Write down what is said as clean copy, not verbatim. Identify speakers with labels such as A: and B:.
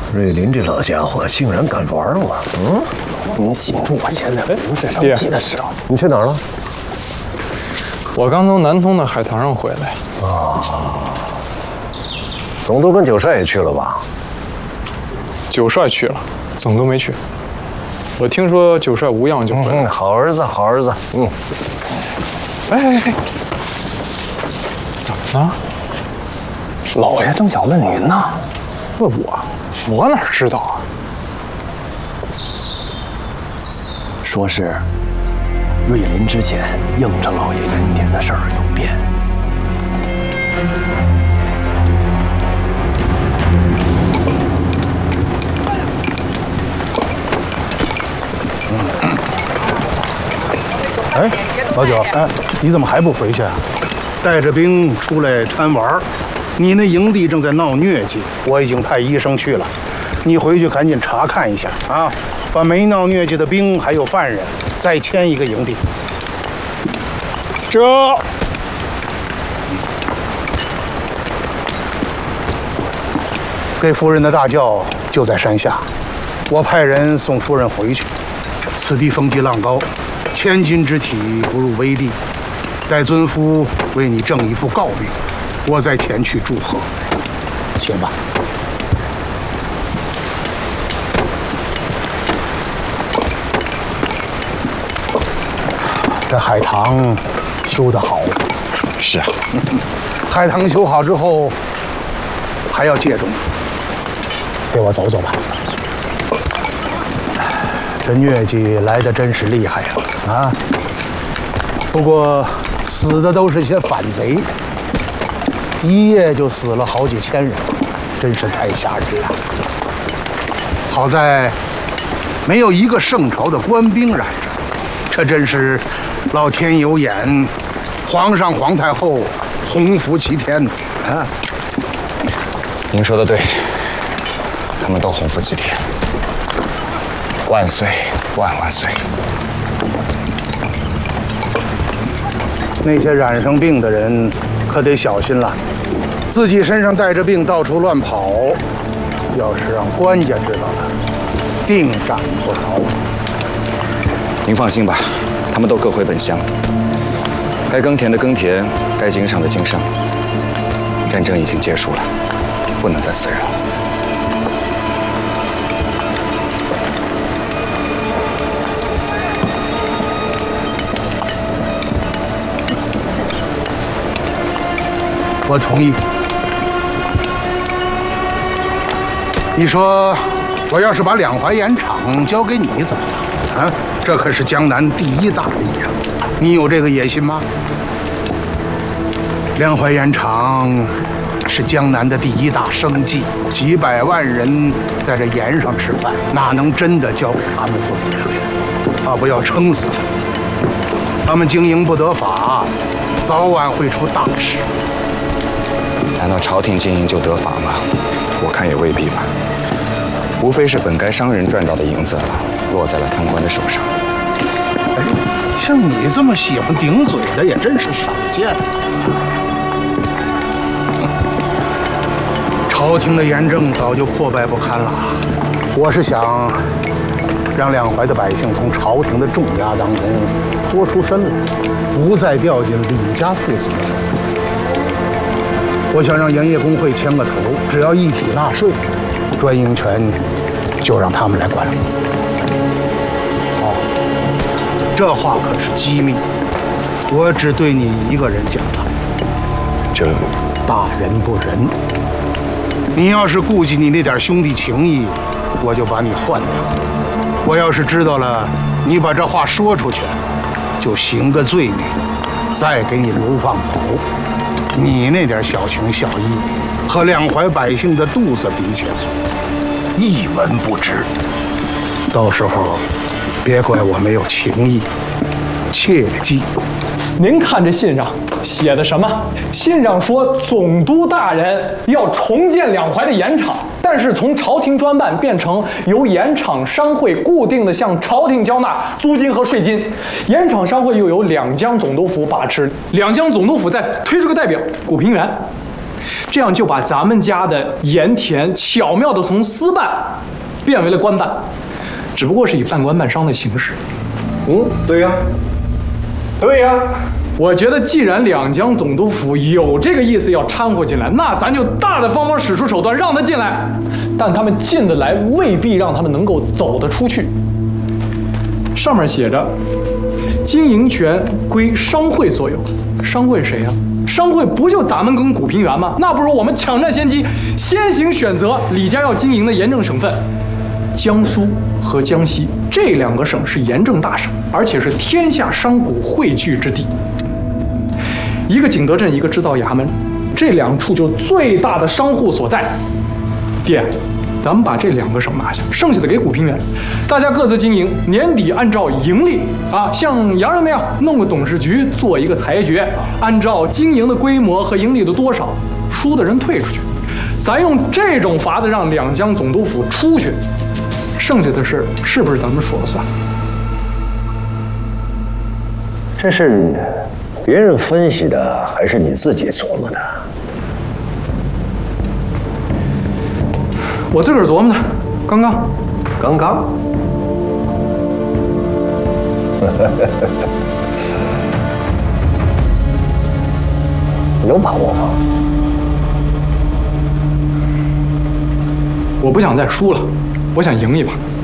A: 瑞林这老家伙竟然敢玩我！
B: 您息怒，我现在不是生气的时候。
A: 你去哪儿了？
C: 我刚从南通的海棠上回来。
A: 总督跟九帅也去了吧？
C: 九帅去了，总督没去。我听说九帅无恙就回来。
A: 好儿子，好儿子。
C: 哎，怎么了？
B: 老爷正想问您呢。
C: 问我哪知道啊？
B: 说是瑞林之前应着老爷恩典的事儿有变。
D: 哎，老九，你怎么还不回去啊？带着兵出来贪玩，你那营地正在闹疟疾，我已经派医生去了，你回去赶紧查看一下啊，把没闹疟疾的兵还有犯人再迁一个营地。这，给夫人的大轿就在山下，我派人送夫人回去。此地风急浪高。千金之体不入危地，待尊夫为你正一副诰命，我再前去祝贺。且吧。这海棠修得好。
B: 是啊，
D: 海棠修好之后，还要借重。陪我走走吧。这疟疾来得真是厉害啊！不过死的都是些反贼，一夜就死了好几千人，真是太吓人了。好在没有一个圣朝的官兵染着，这真是老天有眼，皇上皇太后洪福齐天啊！
B: 您说的对，他们都洪福齐天。万岁，万岁！
D: 那些染上病的人可得小心了，自己身上带着病到处乱跑，要是让官家知道了，定斩不饶。
B: 您放心吧，他们都各回本乡，该耕田的耕田，该经商的经商。战争已经结束了，不能再死人了。
D: 我同意。你说，我要是把两淮盐场交给你怎么样？啊，这可是江南第一大利呀！你有这个野心吗？两淮盐场是江南的第一大生计，几百万人在这盐上吃饭，哪能真的交给他们负责任？怕不要撑死他们经营不得法，早晚会出大事。
B: 难道朝廷经营就得法吗？我看也未必吧。无非是本该商人赚到的银子，落在了贪官的手上。
D: 哎，像你这么喜欢顶嘴的也真是少见。朝廷的盐政早就破败不堪了，我是想让两淮的百姓从朝廷的重压当中脱出身来，不再掉进李家父子的手。我想让盐业工会牵个头，只要一体纳税，专营权就让他们来管理。哦，这话可是机密，我只对你一个人讲了。
B: 这
D: 大人不仁，你要是顾及你那点兄弟情谊，我就把你换掉。我要是知道了你把这话说出去，就行个罪名，再给你流放走。你那点小情小义，和两淮百姓的肚子比起来，一文不值。到时候，别怪我没有情义，切记。
C: 您看这信上写的什么？信上说总督大人要重建两淮的盐场，但是从朝廷专办变成由盐场商会固定的向朝廷交纳租金和税金。盐场商会又由两江总督府把持，两江总督府再推出个代表谷平原。 这样就把咱们家的盐田巧妙地从私办变为了官办，只不过是以半官半商的形式。
E: 对呀，对呀。
C: 我觉得，既然两江总督府有这个意思要掺和进来，那咱就大大方方使出手段让他进来。但他们进得来，未必让他们能够走得出去。上面写着，经营权归商会所有。商会谁呀？商会不就咱们跟古平原吗？那不如我们抢占先机，先行选择李家要经营的盐政省份。江苏和江西这2个省是盐政大省，而且是天下商贾汇聚之地。一个景德镇，一个织造衙门，这2处就最大的商户所在。爹，咱们把这2个省拿下，剩下的给古平原，大家各自经营，年底按照盈利啊，像洋人那样弄个董事局，做一个裁决，按照经营的规模和盈利的多少，输的人退出去。咱用这种法子让两江总督府出去，剩下的事是不是咱们说了算？
A: 这是别人分析的，还是你自己琢磨的？
C: 我自个儿琢磨的，刚刚。
A: 有把握吗？
C: 我不想再输了，我想赢一把。